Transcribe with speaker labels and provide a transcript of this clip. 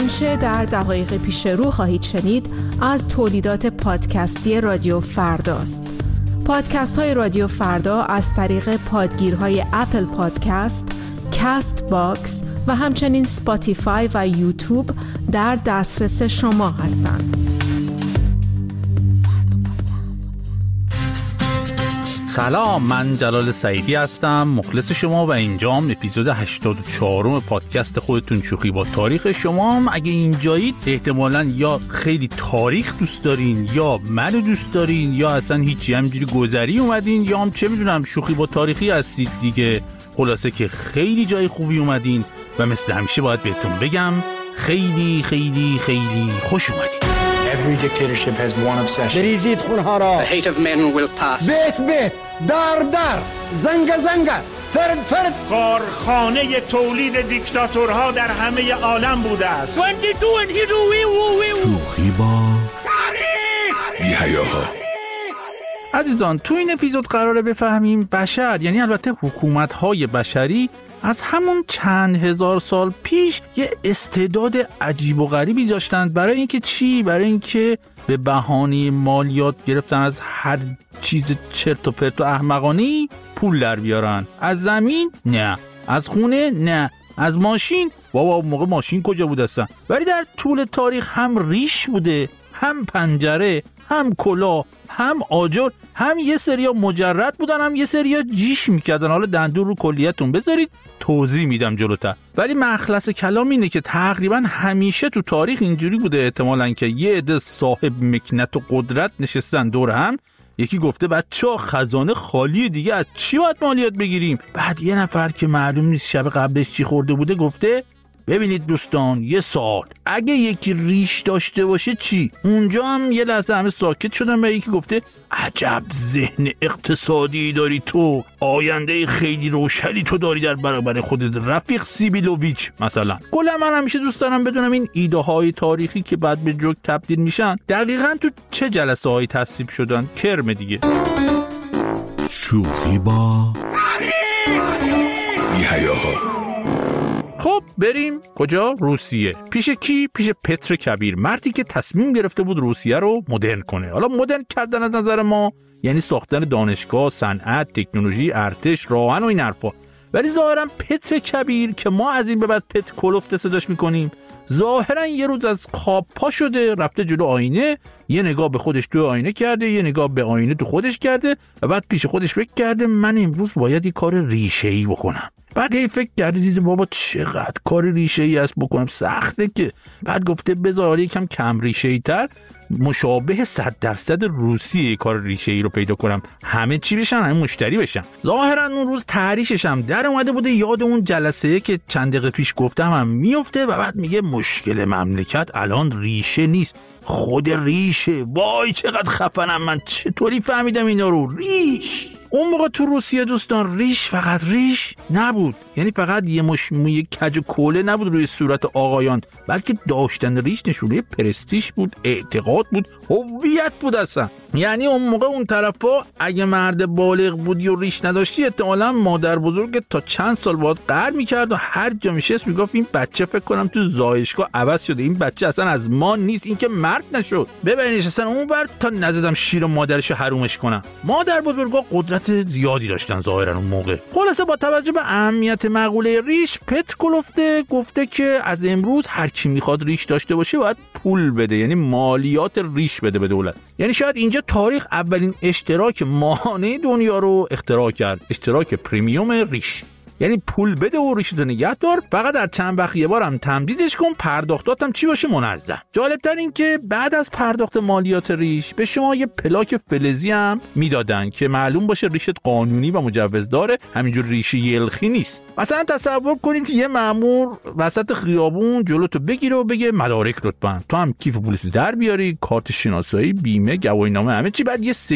Speaker 1: آنچه در دقایق پیش رو خواهید شنید از تولیدات پادکستی رادیو فرداست. پادکست های رادیو فردا از طریق پادگیرهای اپل پادکست، کست باکس و همچنین سپاتیفای و یوتیوب در دسترس شما هستند.
Speaker 2: سلام، من جلال سعیدی هستم، مخلص شما و اینجام اپیزود 84 پادکست خودتون شوخی با تاریخ. شما هم اگه اینجایید احتمالاً یا خیلی تاریخ دوست دارین یا منو دوست دارین یا اصلا هیچی، همینجوری گذری اومدین یا هم چه میدونم شوخی با تاریخی هستید دیگه. خلاصه که خیلی جای خوبی اومدین و مثل همیشه باید بهتون بگم خیلی خیلی خیلی خوش اومدین.
Speaker 3: Every dictatorship has one obsession.
Speaker 4: بریزید خونها را.
Speaker 5: The hate of men will pass.
Speaker 4: بیت دار زنگ فرد.
Speaker 6: کارخانه تولید دیکتاتورها در همه عالم بوده است.
Speaker 7: شوخی با تاریخ. بی‌حیاها.
Speaker 2: عزیزان، تو این اپیزود قراره بفهمیم بشر، یعنی البته حکومت‌های بشری، از همون چند هزار سال پیش یه استعداد عجیب و غریبی داشتند. برای اینکه چی؟ برای اینکه به بهانه مالیات گرفتن از هر چیز چرت و پرت و احمقانه‌ای پول در بیارن. از زمین نه، از خونه نه، از ماشین بابا موقع ماشین کجا بود اصلا. ولی در طول تاریخ هم ریش بوده، هم پنجره، هم کلاه، هم آجر، هم یه سریا مجرد بودن، هم یه سریا جیش میکردن. حالا دندون رو کلیتون بذارید توضیح میدم جلوتر. ولی مخلص کلام اینه که تقریبا همیشه تو تاریخ اینجوری بوده احتمالاً که یه عده صاحب مکنت و قدرت نشستن دور هم، یکی گفته بچه‌ها خزانه خالی دیگه، از چی باید مالیات بگیریم؟ بعد یه نفر که معلوم نیست شب قبلش چی خورده بوده گفته ببینید دوستان، یه سوال، اگه یکی ریش داشته باشه چی؟ اونجا هم یه لحظه همه ساکت شدن و یکی گفته عجب ذهن اقتصادی داری تو، آینده خیلی روشنی تو داری در برابر خودت رفیق سیبیلوویچ مثلا. کلا من همیشه دوست دارم بدونم این ایده های تاریخی که بعد به جوک تبدیل میشن دقیقاً تو چه جلسه هایی تصویب شدن. کرم دیگه.
Speaker 7: شوخی با بی‌حیاها.
Speaker 2: خب بریم کجا؟ روسیه. پیش کی؟ پیش پتر کبیر، مردی که تصمیم گرفته بود روسیه رو مدرن کنه. حالا مدرن کردن از نظر ما یعنی ساختن دانشگاه، صنعت، تکنولوژی، ارتش، راهن و این حرفا. ولی ظاهرا پتر کبیر که ما از این به بعد پت کلفت صداش میکنیم، ظاهرا یه روز از خواب پا شده، رفته جلو آینه، یه نگاه به خودش تو آینه کرده، یه نگاه به آینه تو خودش کرده و بعد پیش خودش فکر کرده من امروز باید یه کار ریشه‌ای بکنم. بعد هی فکر کرده دیده بابا چقدر کار ریشه‌ای است بکنم، سخته که. بعد گفته بذار یکم کم ریشه‌ای تر، مشابه 100% روسیه کار ریشه‌ای رو پیدا کنم، همه چی بشن، همه مشتری بشن. ظاهرا اون روز تحریشش هم در اومده بوده، یاد اون جلسه که چند دقیقه پیش گفتم هم میفته و بعد میگه مشکل مملکت الان ریشه نیست، خود ریشه. وای چقدر خفنم من، چطوری فهمیدم اینا رو؟ ریش. اون موقع تو روسیه دوستان ریش فقط ریش نبود، یعنی فقط یه مش موی کج و کوله نبود روی صورت آقایان، بلکه داشتن ریش نشونه پرستیژ بود، اعتقاد بود، هویت بود اصلا. یعنی اون موقع اون طرفا اگه مرد بالغ بودی و ریش نداشتی احتمالاً مادر بزرگت تا چند سال بعد قهر میکرد و هر جا میشست میگفت این بچه فکر کنم تو زایشگاه عوض شده، این بچه اصلا از ما نیست، این که مرد نشد، ببینیش اصلا اون بر تا نزدم شیر مادرشو حرومش کنم. مادر بزرگا قدرت زیادی داشتن ظاهرا اون موقع. خلاصه با توجه به اهمیت مقوله ریش، پت گفته که از امروز هر کی میخواد ریش داشته باشه باید پول بده، یعنی مالیات ریش بده به دولت. یعنی شاید اینجا تاریخ اولین اشتراک ماهانه دنیا رو اختراع کرد، اشتراک پریمیوم ریش. یعنی پول بده و ریشتو نگه دار، فقط در چند وقت یه بارم تمدیدش کن، پرداختاتم چی باشه منظم. جالب‌تر این که بعد از پرداخت مالیات ریش به شما یه پلاک فلزی هم میدادن که معلوم باشه ریشت قانونی و مجوز داره، همینجور ریشه یلخی نیست. مثلا تصور کنید یه مأمور وسط خیابون جلوتو بگیره و بگه مدارک لطفاً، تو هم کیف پولتو در بیاری، کارت شناسایی، بیمه، گواهینامه، همه چی، بعد یه